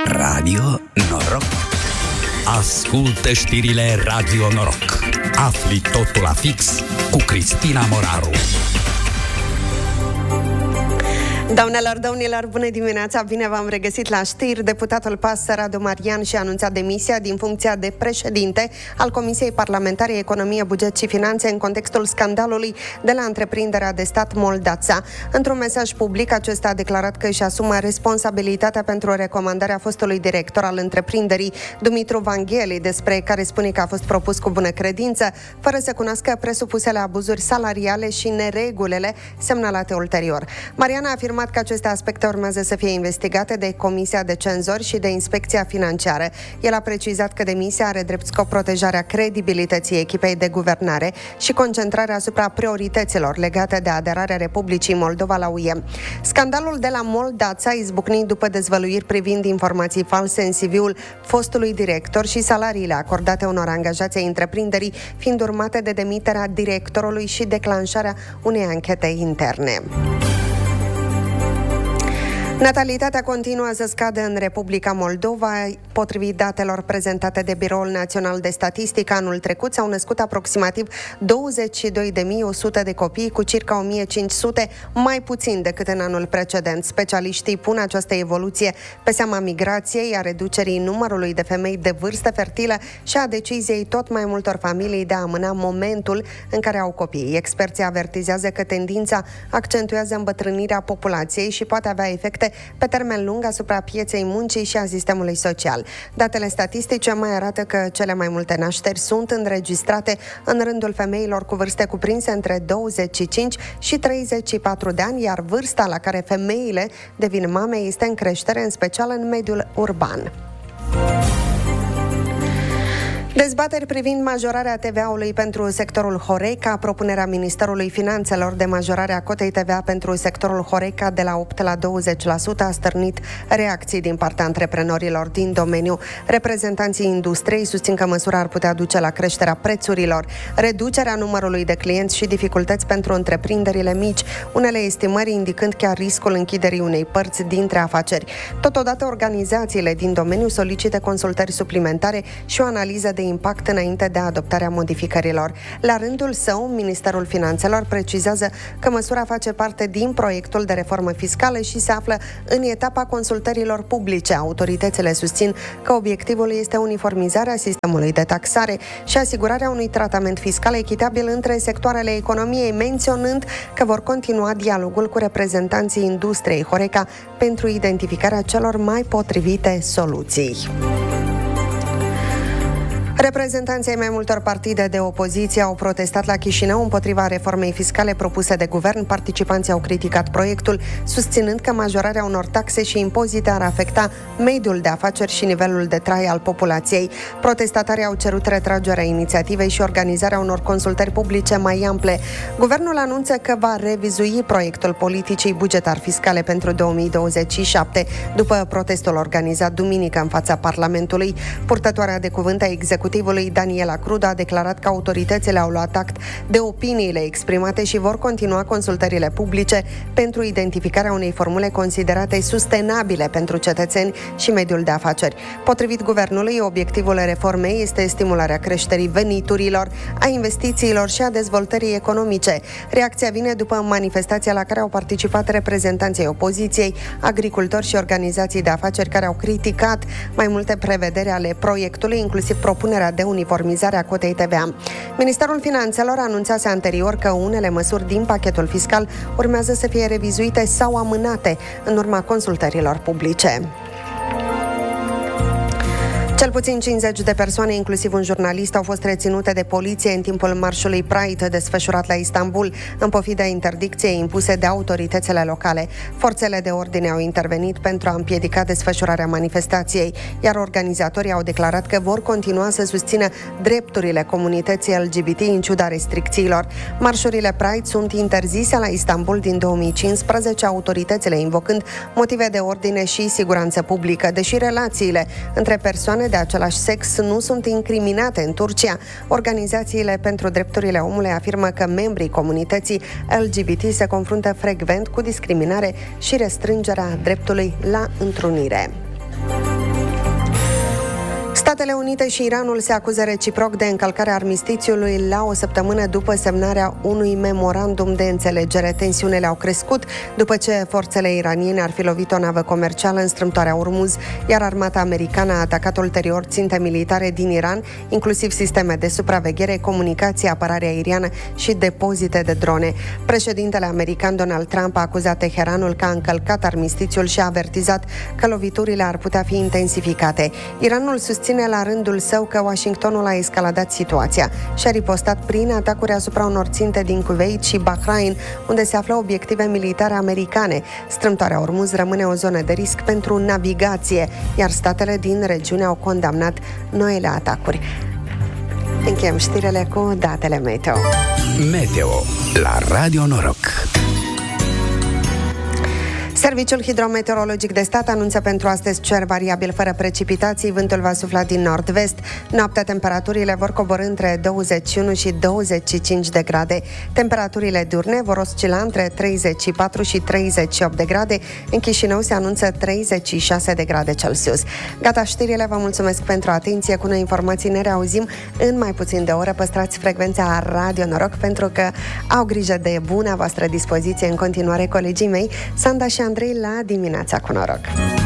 Radio Noroc. Ascultă știrile Radio Noroc. Afli totul la fix cu Cristina Moraru. Doamnelor, domnilor, bună dimineața! Bine v-am regăsit la știri. Deputatul PAS, Radu Marian, și-a anunțat demisia din funcția de președinte al Comisiei Parlamentare Economie, Buget și Finanțe în contextul scandalului de la întreprinderea de stat Moldața. Într-un mesaj public, acesta a declarat că își asumă responsabilitatea pentru recomandarea fostului director al întreprinderii, Dumitru Vangheli, despre care spune că a fost propus cu bună credință, fără să cunoască presupusele abuzuri salariale și neregulile semnalate ulterior. Marian a afirmat că aceste aspecte urmează să fie investigate de Comisia de Cenzori și de Inspecția Financiară. El a precizat că demisia are drept scop protejarea credibilității echipei de guvernare și concentrarea asupra priorităților legate de aderarea Republicii Moldova la UE. Scandalul de la Moldața a izbucnit după dezvăluiri privind informații false în CV-ul fostului director și salariile acordate unor angajați ai întreprinderii, fiind urmate de demiterea directorului și declanșarea unei anchete interne. Natalitatea continuă să scadă în Republica Moldova. Potrivit datelor prezentate de Biroul Național de Statistică, anul trecut s-au născut aproximativ 22.100 de copii, cu circa 1.500 mai puțin decât în anul precedent. Specialiștii pun această evoluție pe seama migrației, a reducerii numărului de femei de vârstă fertilă și a deciziei tot mai multor familii de a amâna momentul în care au copii. Experții avertizează că tendința accentuează îmbătrânirea populației și poate avea efecte pe termen lung asupra pieței muncii și a sistemului social. Datele statistice mai arată că cele mai multe nașteri sunt înregistrate în rândul femeilor cu vârste cuprinse între 25 și 34 de ani, iar vârsta la care femeile devin mame este în creștere, în special în mediul urban. Dezbateri privind majorarea TVA-ului pentru sectorul Horeca. Propunerea Ministerului Finanțelor de majorare a cotei TVA pentru sectorul Horeca de la 8 la 20% a stârnit reacții din partea antreprenorilor din domeniu. Reprezentanții industriei susțin că măsura ar putea duce la creșterea prețurilor, reducerea numărului de clienți și dificultăți pentru întreprinderile mici, unele estimări indicând chiar riscul închiderii unei părți dintre afaceri. Totodată, organizațiile din domeniu solicită consultări suplimentare și o analiză de impact înainte de adoptarea modificărilor. La rândul său, Ministerul Finanțelor precizează că măsura face parte din proiectul de reformă fiscală și se află în etapa consultărilor publice. Autoritățile susțin că obiectivul este uniformizarea sistemului de taxare și asigurarea unui tratament fiscal echitabil între sectoarele economiei, menționând că vor continua dialogul cu reprezentanții industriei Horeca pentru identificarea celor mai potrivite soluții. Reprezentanții mai multor partide de opoziție au protestat la Chișinău împotriva reformei fiscale propuse de guvern. Participanții au criticat proiectul, susținând că majorarea unor taxe și impozite ar afecta mediul de afaceri și nivelul de trai al populației. Protestatarii au cerut retragerea inițiativei și organizarea unor consultări publice mai ample. Guvernul anunță că va revizui proiectul politicii bugetar fiscale pentru 2027, după protestul organizat duminică în fața Parlamentului. Purtătoarea de cuvânt a executivului Daniela Cruda a declarat că autoritățile au luat act de opiniile exprimate și vor continua consultările publice pentru identificarea unei formule considerate sustenabile pentru cetățeni și mediul de afaceri. Potrivit guvernului, obiectivul reformei este stimularea creșterii veniturilor, a investițiilor și a dezvoltării economice. Reacția vine după manifestația la care au participat reprezentanții opoziției, agricultori și organizații de afaceri care au criticat mai multe prevederi ale proiectului, inclusiv propunerea de uniformizare a cotei TVA. Ministerul Finanțelor anunțase anterior că unele măsuri din pachetul fiscal urmează să fie revizuite sau amânate în urma consultărilor publice. Cel puțin 50 de persoane, inclusiv un jurnalist, au fost reținute de poliție în timpul marșului Pride desfășurat la Istanbul, în pofida interdicției impuse de autoritățile locale. Forțele de ordine au intervenit pentru a împiedica desfășurarea manifestației, iar organizatorii au declarat că vor continua să susțină drepturile comunității LGBT în ciuda restricțiilor. Marșurile Pride sunt interzise la Istanbul din 2015, autoritățile invocând motive de ordine și siguranță publică, deși relațiile între persoane de același sex nu sunt incriminate în Turcia. Organizațiile pentru drepturile omului afirmă că membrii comunității LGBT se confruntă frecvent cu discriminare și restrângerea dreptului la întrunire. Statele Unite și Iranul se acuză reciproc de încălcarea armistițiului la o săptămână după semnarea unui memorandum de înțelegere. Tensiunile au crescut după ce forțele iraniene ar fi lovit o navă comercială în strâmtoarea Ormuz, iar armata americană a atacat ulterior ținte militare din Iran, inclusiv sisteme de supraveghere, comunicație, apărare aeriană și depozite de drone. Președintele american Donald Trump a acuzat Teheranul că a încălcat armistițiul și a avertizat că loviturile ar putea fi intensificate. Iranul susține la rândul său că Washingtonul a escaladat situația și a ripostat prin atacuri asupra unor ținte din Kuwait și Bahrain, unde se află obiective militare americane. Strâmtoarea Ormuz rămâne o zonă de risc pentru navigație, iar statele din regiune au condamnat noile atacuri. Încheiem știrile cu datele meteo. Meteo la Radio Noroc. Serviciul Hidrometeorologic de Stat anunță pentru astăzi cer variabil fără precipitații, vântul va sufla din nord-vest. Noaptea temperaturile vor coborî între 21 și 25 de grade. Temperaturile diurne vor oscila între 34 și 38 de grade. În Chișinău se anunță 36 de grade Celsius. Gata știrile, vă mulțumesc pentru atenție. Cu noi informații ne reauzim în mai puțin de o oră. Păstrați frecvența Radio Noroc pentru că au grijă de buna voastră dispoziție în continuare colegii mei, Sanda și Andrei, la Dimineața cu Noroc.